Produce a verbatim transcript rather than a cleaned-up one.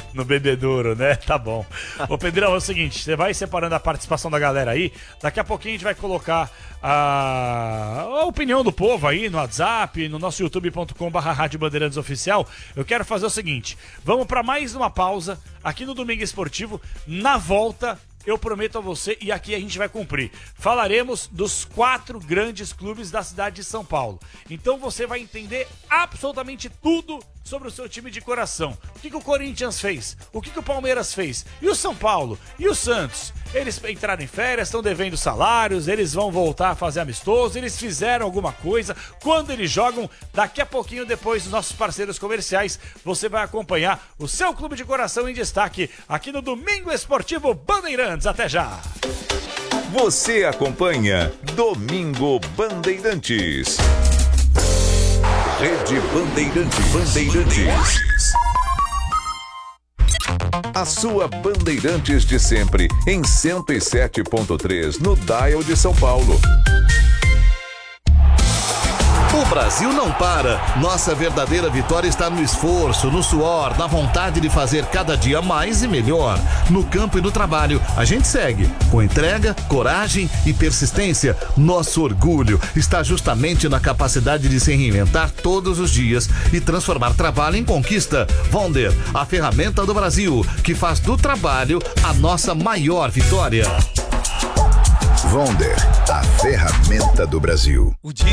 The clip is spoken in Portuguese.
no bebedouro, né? Tá bom. Ô, Pedrão, é o seguinte, você vai separando a participação da galera aí, daqui a pouquinho a gente vai colocar a, a opinião do povo aí no WhatsApp, no nosso youtube ponto com barra Rádio Bandeirantes Oficial. Eu quero fazer o seguinte, vamos para mais uma pausa aqui no Domingo Esportivo. Na volta, eu prometo a você, e aqui a gente vai cumprir, falaremos dos quatro grandes clubes da cidade de São Paulo. Então você vai entender absolutamente tudo sobre o seu time de coração. O que, que o Corinthians fez? O que, que o Palmeiras fez? E o São Paulo? E o Santos? Eles entraram em férias, estão devendo salários, eles vão voltar a fazer amistoso, eles fizeram alguma coisa, quando eles jogam, daqui a pouquinho depois dos nossos parceiros comerciais, você vai acompanhar o seu clube de coração em destaque aqui no Domingo Esportivo Bandeirantes. Até já! Você acompanha Domingo Bandeirantes. Rede Bandeirantes. Bandeirantes. A sua Bandeirantes de sempre, em cento e sete ponto três, no Dial de São Paulo. O Brasil não para. Nossa verdadeira vitória está no esforço, no suor, na vontade de fazer cada dia mais e melhor. No campo e no trabalho, a gente segue. Com entrega, coragem e persistência, nosso orgulho está justamente na capacidade de se reinventar todos os dias e transformar trabalho em conquista. Vonder, a ferramenta do Brasil, que faz do trabalho a nossa maior vitória. Vonder, a ferramenta do Brasil.